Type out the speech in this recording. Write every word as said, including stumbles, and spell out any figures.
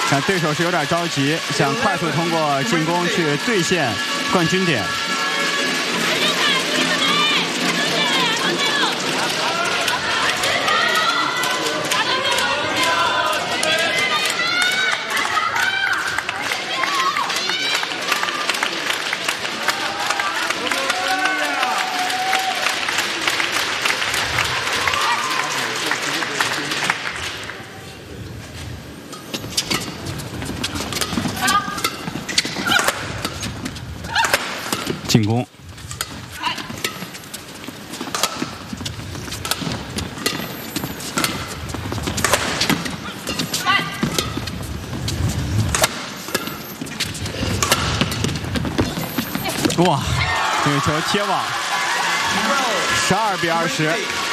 但对手是有点着急，想快速通过进攻去兑现冠军点。进攻，哇！这个球贴网，十二比二十。